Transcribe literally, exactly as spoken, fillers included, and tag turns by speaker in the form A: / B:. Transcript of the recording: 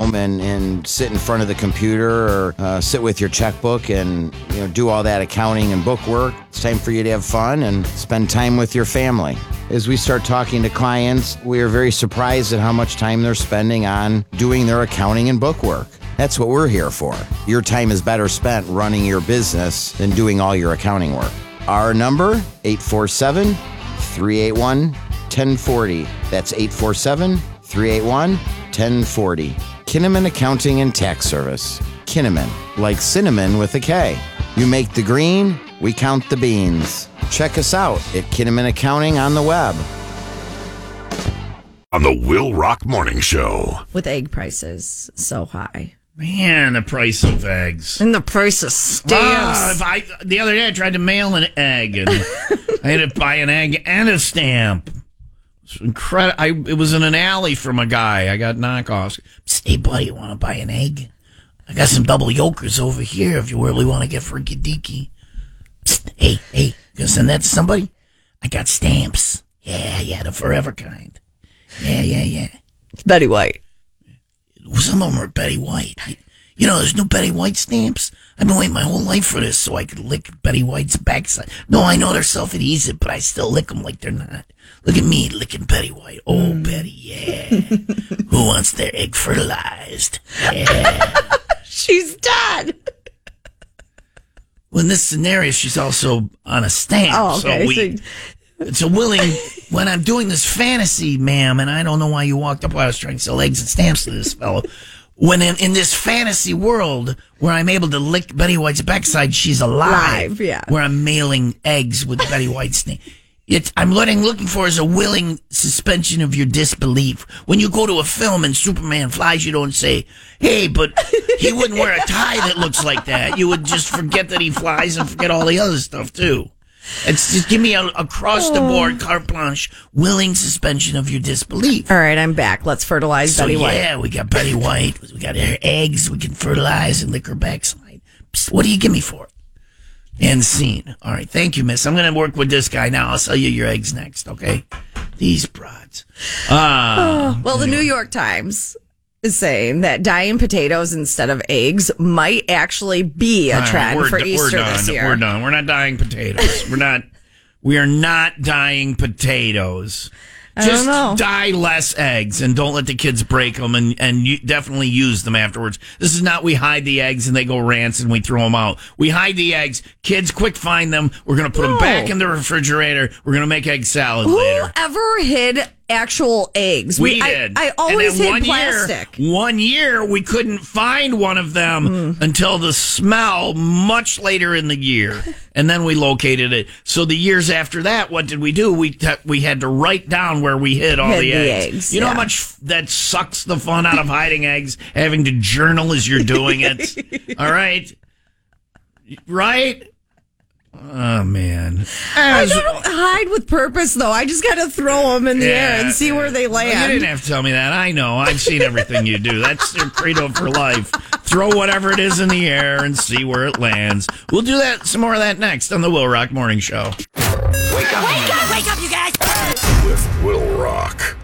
A: home and, and sit in front of the computer or uh, sit with your checkbook and you know do all that accounting and book work. It's time for you to have fun and spend time with your family. As we start talking to clients, we are very surprised at how much time they're spending on doing their accounting and book work. That's what we're here for. Your time is better spent running your business than doing all your accounting work. Our number, eight four seven, three eight one, one zero four zero. That's eight four seven, three eight one, one zero four zero. Kinnaman Accounting and Tax Service. Kinnaman, like cinnamon with a K. You make the green, we count the beans. Check us out at Kinnaman Accounting on the web.
B: On the Will Rock Morning Show.
C: With egg prices so high.
D: Man, the price of eggs.
C: And the price of stamps.
D: Ah, if I, the other day I tried to mail an egg, and I had to buy an egg and a stamp. It's incredible. I, it was in an alley from a guy. I got knockoffs. Psst, hey, buddy, you want to buy an egg? I got some double yolkers over here if you really want to get freaky deaky. Psst, hey, hey, you gonna send that to somebody? I got stamps. Yeah, yeah, the forever kind. Yeah, yeah, yeah.
C: Betty White.
D: Some of them are Betty White. You know, there's no Betty White stamps. I've been waiting my whole life for this so I could lick Betty White's backside. No, I know they're self-adhesive, but I still lick them like they're not. Look at me licking Betty White. Oh, mm. Betty, yeah. Who wants their egg fertilized? Yeah.
C: She's done.
D: Well, in this scenario, she's also on a stamp.
C: Oh, okay.
D: So we...
C: So-
D: It's a willing, when I'm doing this fantasy, ma'am, and I don't know why you walked up while I was trying to sell eggs and stamps to this fellow. When in, in this fantasy world where I'm able to lick Betty White's backside, she's alive.
C: Live, yeah.
D: Where I'm mailing eggs with Betty White's name. It's, I'm looking, looking for is a willing suspension of your disbelief. When you go to a film and Superman flies, you don't say, hey, but he wouldn't wear a tie that looks like that. You would just forget that he flies and forget all the other stuff, too. It's just give me a across the board carte blanche, willing suspension of your disbelief.
C: All right, I'm back. Let's fertilize
D: So
C: Betty White.
D: yeah, we got Betty White. We got her eggs. We can fertilize and lick her backside. Psst, what do you give me for it? And scene. All right, thank you, miss. I'm going to work with this guy now. I'll sell you your eggs next, okay? These broads. Uh,
C: oh, well, the New York Times is saying that dyeing potatoes instead of eggs might actually be a
D: All right,
C: trend
D: we're
C: for
D: d-
C: Easter
D: we're done.
C: this year.
D: We're done. We're not dyeing potatoes. We're not. We are not dyeing potatoes.
C: I
D: Just
C: don't know.
D: dye less eggs and don't let the kids break them, and and you definitely use them afterwards. This is not we hide the eggs and they go rancid and we throw them out. We hide the eggs. Kids, quick find them. We're gonna put
C: No.
D: them back in the refrigerator. We're gonna make egg salad later.
C: Whoever hid actual eggs?
D: We
C: I,
D: did.
C: I always
D: and then
C: hid
D: one
C: plastic.
D: Year, one year, we couldn't find one of them
C: Mm.
D: until the smell much later in the year. And then we located it. So the years after that, what did we do? We t- we had to write down where we hid all
C: Hid
D: the,
C: the
D: eggs.
C: eggs,
D: You know
C: yeah.
D: how much that sucks the fun out of hiding eggs? Having to journal as you're doing it. All right? Right? Oh, man.
C: I don't hide with purpose, though. I just got to throw them in the air and see where they land.
D: Well, you didn't have to tell me that. I know. I've seen everything you do. That's your credo for life. Throw whatever it is in the air and see where it lands. We'll do that. Some more of that next on the Will Rock Morning Show.
B: Wake up.
E: Wake up, wake up, you guys!
B: With Will Rock.